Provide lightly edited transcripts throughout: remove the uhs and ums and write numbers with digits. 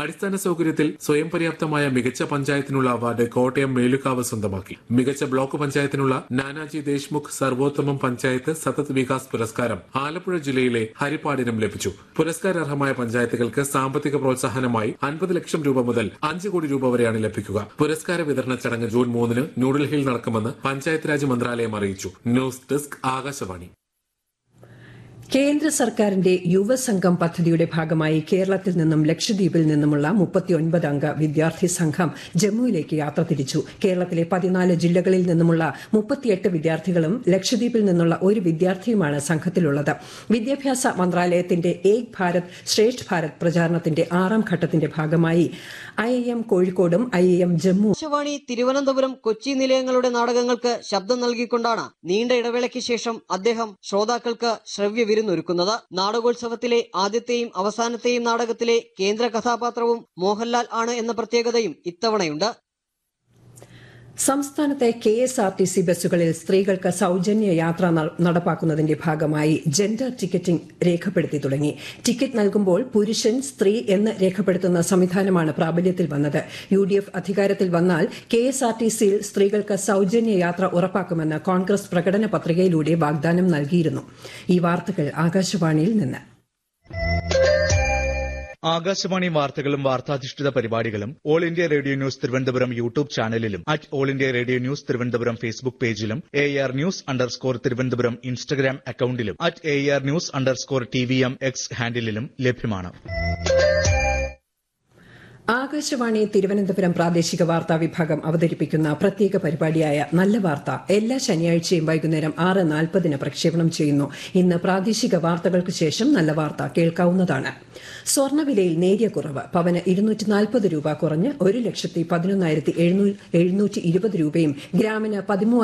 അടിസ്ഥാന സൌകര്യത്തിൽ സ്വയം പര്യാപ്തമായ മികച്ച പഞ്ചായത്തിനുള്ള അവാർഡ് കോട്ടയം മേലുകാവ് സ്വന്തമാക്കി. മികച്ച ബ്ലോക്ക് പഞ്ചായത്തിനുള്ള നാനാജി ദേശ്മുഖ് സർവോത്തമം പഞ്ചായത്ത് സതത് വികാസ് പുരസ്കാരം ആലപ്പുഴ ജില്ലയിലെ ഹരിപ്പാടിനും ലഭിച്ചു. പുരസ്കാരാർഹമായ പഞ്ചായത്തുകൾക്ക് സാമ്പത്തിക പ്രോത്സാഹനമായി 50 ലക്ഷം രൂപ മുതൽ 5 കോടി രൂപ വരെയാണ് ലഭിക്കുക. പുരസ്കാര വിതരണ ചടങ്ങ് ജൂൺ 3 ന്യൂഡൽഹിയിൽ നടക്കുമെന്ന് പഞ്ചായത്ത് രാജ് മന്ത്രാലയം അറിയിച്ചു. News desk Akashvani. കേന്ദ്ര സർക്കാരിന്റെ യുവസംഘം പദ്ധതിയുടെ ഭാഗമായി കേരളത്തിൽ നിന്നും ലക്ഷദ്വീപിൽ നിന്നുമുള്ള 39 അംഗ വിദ്യാർത്ഥി സംഘം ജമ്മുവിലേക്ക് യാത്ര തിരിച്ചു. കേരളത്തിലെ 14 ജില്ലകളിൽ നിന്നുമുള്ള 38 വിദ്യാർത്ഥികളും ലക്ഷദ്വീപിൽ നിന്നുള്ള ഒരു വിദ്യാർത്ഥിയുമാണ് സംഘത്തിലുള്ളത്. വിദ്യാഭ്യാസ മന്ത്രാലയത്തിന്റെ ഏക് ഭാരത് ശ്രേഷ്ഠ് ഭാരത് പ്രചാരണത്തിന്റെ 6ാം ഘട്ടത്തിന്റെ ഭാഗമായി IIM കോഴിക്കോടും IIM ജമ്മു ആകാശവാണി തിരുവനന്തപുരം കൊച്ചി നിലയങ്ങളുടെ നാടകങ്ങൾക്ക് ശബ്ദം നൽകിക്കൊണ്ടാണ് നീണ്ട ഇടവേളയ്ക്ക് ശേഷം അദ്ദേഹം ശ്രോതാക്കൾക്ക് ശ്രവ്യ വിരുന്നൊരുക്കുന്നത്. നാടകോത്സവത്തിലെ ആദ്യത്തെയും അവസാനത്തെയും നാടകത്തിലെ കേന്ദ്ര കഥാപാത്രവും മോഹൻലാൽ ആണ് എന്ന പ്രത്യേകതയും ഇത്തവണയുണ്ട്. സംസ്ഥാനത്തെ KSRTC ബസ്സുകളിൽ സ്ത്രീകൾക്ക് സൌജന്യ യാത്ര നടപ്പാക്കുന്നതിന്റെ ഭാഗമായി ജെൻഡർ ടിക്കറ്റിംഗ് രേഖപ്പെടുത്തി തുടങ്ങി. ടിക്കറ്റ് നൽകുമ്പോൾ പുരുഷൻ, സ്ത്രീ എന്ന് രേഖപ്പെടുത്തുന്ന സംവിധാനമാണ് പ്രാബല്യത്തിൽ വന്നത്. UDF അധികാരത്തിൽ വന്നാൽ KSRTCയിൽ സ്ത്രീകൾക്ക് സൌജന്യ യാത്ര ഉറപ്പാക്കുമെന്ന് കോൺഗ്രസ് പ്രകടന പത്രികയിലൂടെ വാഗ്ദാനം നൽകിയിരുന്നു. ഈ വാർത്തകൾ ആകാശവാണിയിൽ നിന്ന്. ആകാശവാണി വാർത്തകളും വാർത്താധിഷ്ഠിത പരിപാടികളും all India radio news Thiruvananthapuram YouTube ചാനലിലും all India radio news Thiruvananthapuram Facebook പേജിലും AR News_ തിരുവനന്തപുരം ഇൻസ്റ്റഗ്രാം അക്കൌണ്ടിലും AR News_TVM X ഹാൻഡിലും ലഭ്യമാണ്. ആകാശവാണി തിരുവനന്തപുരം പ്രാദേശിക വാർത്താ വിഭാഗം അവതരിപ്പിക്കുന്ന പ്രത്യേക പരിപാടിയായ നല്ല വാർത്ത എല്ലാ ശനിയാഴ്ചയും വൈകുന്നേരം 6:40 പ്രക്ഷേപണം ചെയ്യുന്നു. ഇന്ന് പ്രാദേശിക വാർത്തകൾക്ക് ശേഷം നല്ല വാർത്ത കേൾക്കാവുന്നതാണ്. സ്വർണ്ണവിലയിൽ നേരിയ കുറവ്. പവന് 240 രൂപ കുറഞ്ഞ് 1,11,720 രൂപയും ഗ്രാമിന്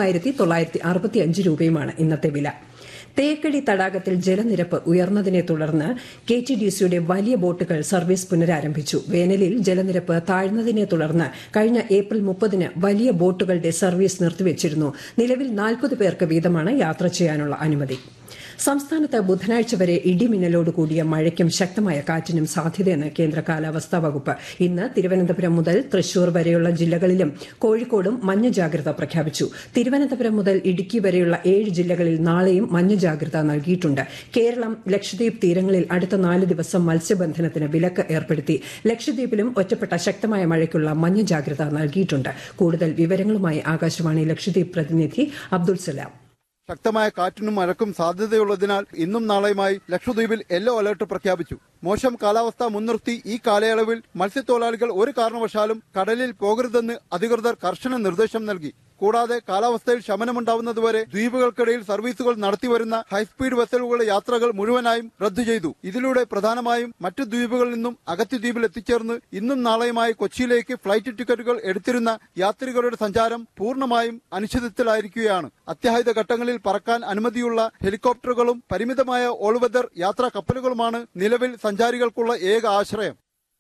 13,965 രൂപയുമാണ് ഇന്നത്തെ വില. തേക്കടി തടാകത്തിൽ ജലനിരപ്പ് ഉയർന്നതിനെ തുടർന്ന് KTDCയുടെ വലിയ ബോട്ടുകൾ സർവീസ് പുനരാരംഭിച്ചു. വേനലിൽ ജലനിരപ്പ് താഴ്ന്നതിനെ തുടർന്ന് കഴിഞ്ഞ ഏപ്രിൽ 30 വലിയ ബോട്ടുകളുടെ സർവീസ് നിർത്തിവച്ചിരുന്നു. നിലവിൽ 40 പേർക്ക് വീതമാണ് യാത്ര ചെയ്യാനുള്ള അനുമതി. സംസ്ഥാനത്ത് ബുധനാഴ്ച വരെ ഇടിമിന്നലോടുകൂടിയ മഴയ്ക്കും ശക്തമായ കാറ്റിനും സാധ്യതയെന്ന് കേന്ദ്ര കാലാവസ്ഥാ വകുപ്പ്. ഇന്ന് തിരുവനന്തപുരം മുതൽ തൃശൂർ വരെയുള്ള ജില്ലകളിലും കോഴിക്കോടും മഞ്ഞ ജാഗ്രത പ്രഖ്യാപിച്ചു. തിരുവനന്തപുരം മുതൽ ഇടുക്കി വരെയുള്ള 7 ജില്ലകളിൽ നാളെയും മഞ്ഞ ജാഗ്രത നൽകിയിട്ടുണ്ട്. കേരളം, ലക്ഷദ്വീപ് തീരങ്ങളിൽ അടുത്ത 4 ദിവസം മത്സ്യബന്ധനത്തിന് വിലക്ക് ഏർപ്പെടുത്തി. ലക്ഷദ്വീപിലും ഒറ്റപ്പെട്ട ശക്തമായ മഴയ്ക്കുള്ള മഞ്ഞ ജാഗ്രത നൽകിയിട്ടുണ്ട്. കൂടുതൽ വിവരങ്ങളുമായി ആകാശവാണി ലക്ഷദ്വീപ് പ്രതിനിധി അബ്ദുൾ സലാം. ശക്തമായ കാറ്റിനും മഴയ്ക്കും സാധ്യതയുള്ളതിനാൽ ഇന്നും നാളെയുമായി ലക്ഷദ്വീപിൽ യെല്ലോ അലർട്ട് പ്രഖ്യാപിച്ചു. മോശം കാലാവസ്ഥ മുൻനിർത്തി ഈ കാലയളവിൽ മത്സ്യത്തൊഴിലാളികൾ ഒരു കാരണവശാലും കടലിൽ പോകരുതെന്ന് അധികൃതർ കർശന നിർദ്ദേശം നൽകി. കൂടാതെ കാലാവസ്ഥയിൽ ശമനമുണ്ടാവുന്നതുവരെ ദ്വീപുകൾക്കിടയിൽ സർവീസുകൾ നടത്തിവരുന്ന ഹൈസ്പീഡ് വെസലുകളുടെ യാത്രകൾ മുഴുവനായും റദ്ദു ചെയ്തു. ഇതിലൂടെ പ്രധാനമായും മറ്റു ദ്വീപുകളിൽ നിന്നും അഗത്തി ദ്വീപിൽ എത്തിച്ചേർന്ന് ഇന്നും നാളെയുമായി കൊച്ചിയിലേക്ക് ഫ്ലൈറ്റ് ടിക്കറ്റുകൾ എടുത്തിരുന്ന യാത്രികരുടെ സഞ്ചാരം പൂർണ്ണമായും അനിശ്ചിതത്വത്തിലായിരിക്കുകയാണ്. അത്യാഹിത ഘട്ടങ്ങളിൽ പറക്കാൻ അനുമതിയുള്ള ഹെലികോപ്റ്ററുകളും പരിമിതമായ ഓൾ വെതർ യാത്രാ കപ്പലുകളുമാണ് നിലവിൽ സഞ്ചാരികൾക്കുള്ള ഏക ആശ്രയം.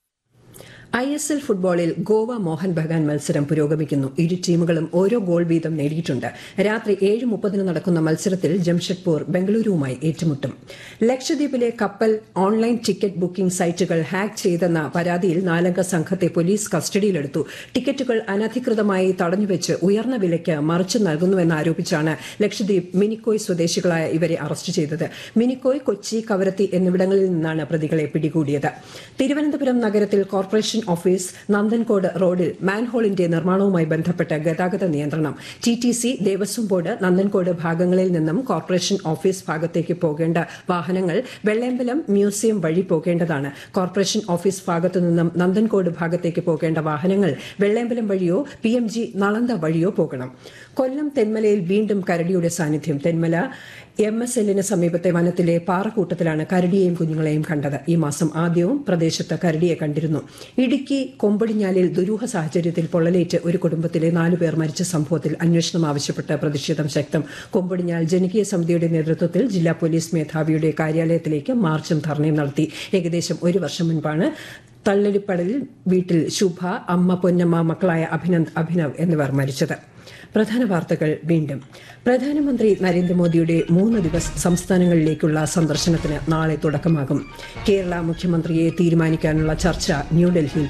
ISL ഫുട്ബോളിൽ ഗോവ മോഹൻ ബഗാൻ മത്സരം പുരോഗമിക്കുന്നു. ഇരു ടീമുകളും ഓരോ ഗോൾ വീതം നേടിയിട്ടുണ്ട്. രാത്രി 7:30 നടക്കുന്ന മത്സരത്തിൽ ജംഷഡ്പൂർ ബംഗളൂരുവുമായി ഏറ്റുമുട്ടും. ലക്ഷദ്വീപിലെ കപ്പൽ ഓൺലൈൻ ടിക്കറ്റ് ബുക്കിംഗ് സൈറ്റുകൾ ഹാക്ക് ചെയ്തെന്ന പരാതിയിൽ 4 സംഘത്തെ പോലീസ് കസ്റ്റഡിയിലെടുത്തു. ടിക്കറ്റുകൾ അനധികൃതമായി തടഞ്ഞുവെച്ച് ഉയർന്ന വിലയ്ക്ക് മറിച്ചു നൽകുന്നുവെന്നാരോപിച്ചാണ് ലക്ഷദ്വീപ് മിനിക്കോയ് സ്വദേശികളായ ഇവരെ അറസ്റ്റ് ചെയ്തത്. മിനിക്കോയ്, കൊച്ചി, കവരത്തി എന്നിവിടങ്ങളിൽ നിന്നാണ് പ്രതികളെ പിടികൂടിയത്. തിരുവനന്തപുരം നഗരത്തിൽ കോർപ്പറേഷൻ ഓഫീസ് നന്ദൻകോട് റോഡിൽ മാൻഹോളിന്റെ നിർമ്മാണവുമായി ബന്ധപ്പെട്ട് ഗതാഗത നിയന്ത്രണം. TTC, ദേവസ്വം ബോർഡ്, നന്ദൻകോട് ഭാഗങ്ങളിൽ നിന്നും കോർപ്പറേഷൻ ഓഫീസ് ഭാഗത്തേക്ക് പോകേണ്ട വാഹനങ്ങൾ വെള്ളയമ്പലം മ്യൂസിയം വഴി പോകേണ്ടതാണ്. കോർപ്പറേഷൻ ഓഫീസ് ഭാഗത്തു നിന്നും നന്ദൻകോട് ഭാഗത്തേക്ക് പോകേണ്ട വാഹനങ്ങൾ വെള്ളയമ്പലം വഴിയോ PMG നളന്ദ വഴിയോ പോകണം. കൊല്ലം തെന്മലയിൽ വീണ്ടും കരടിയുടെ സാന്നിധ്യം. തെന്മല MSLന് സമീപത്തെ വനത്തിലെ പാറക്കൂട്ടത്തിലാണ് കരടിയെയും കുഞ്ഞുങ്ങളെയും കണ്ടത്. ഈ മാസം ആദ്യവും പ്രദേശത്ത് കരടിയെ കണ്ടിരുന്നു. ഇടുക്കി കൊമ്പടിഞ്ഞാലിൽ ദുരൂഹ സാഹചര്യത്തിൽ പൊള്ളലേറ്റ് ഒരു കുടുംബത്തിലെ 4 പേർ മരിച്ച സംഭവത്തിൽ അന്വേഷണം ആവശ്യപ്പെട്ട് പ്രതിഷേധം ശക്തം. കൊമ്പടിഞ്ഞാൽ ജനകീയ സമിതിയുടെ നേതൃത്വത്തിൽ ജില്ലാ പോലീസ് മേധാവിയുടെ കാര്യാലയത്തിലേക്ക് മാർച്ചും ധർണയും നടത്തി. ഏകദേശം 1 വർഷം മുൻപാണ് തള്ളലിപ്പടലിൽ വീട്ടിൽ ശുഭ, അമ്മ പൊന്നമ്മ, മക്കളായ അഭിനവ് എന്നിവർ മരിച്ചത്. പ്രധാന വാർത്തകൾ വീണ്ടും. പ്രധാനമന്ത്രി നരേന്ദ്രമോദിയുടെ 3 ദിവസ സംസ്ഥാനങ്ങളിലേക്കുള്ള സന്ദർശനത്തിന് നാളെ തുടക്കമാകും. കേരള മുഖ്യമന്ത്രിയെ തീരുമാനിക്കാനുള്ള ചർച്ച ന്യൂഡൽഹിയിൽ